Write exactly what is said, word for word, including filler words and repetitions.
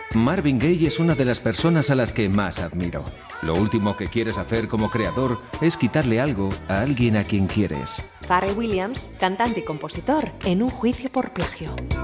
Marvin Gaye es una de las personas a las que más admiro. Lo último que quieres hacer como creador es quitarle algo a alguien a quien quieres. Pharrell Williams, cantante y compositor, en un juicio por plagio.